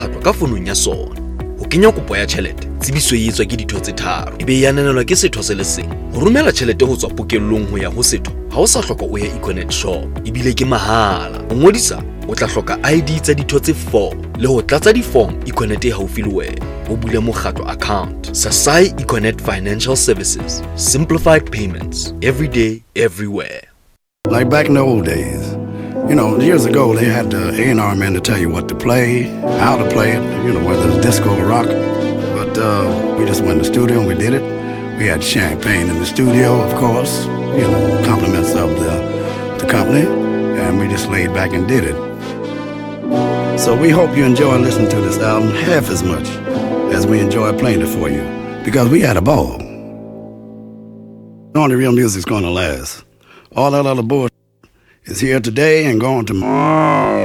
ka fonong ya sona. Ho kenya kopo ya tjhelete, tsebiso e etswa ke ditho tse tharo, ebe e ananelwa ke setho se le seng. Ho romela tjhelete ho tswa pokellong ho ya ho setho, ha o sa hloka o ya Econet shop, ebile ke mahala. Ho ngodisa, o tla hloka ID tsa ditho tse 4 le ho tlatsa di-form Econet e haufi le wena. O bule mokgatlo account. Sasai Econet Financial Services. Simplified payments. Every day, everywhere. Like back in the old days. You know, years ago, they had the A&R man to tell you what to play, how to play it, you know, whether it's disco or rock. But we just went to the studio and we did it. We had champagne in the studio, of course, you know, compliments of the company, and we just laid back and did it. So we hope you enjoy listening to this album half as much as we enjoy playing it for you, because we had a ball. Only real music's gonna last. All that other bullshit is here today and gone tomorrow.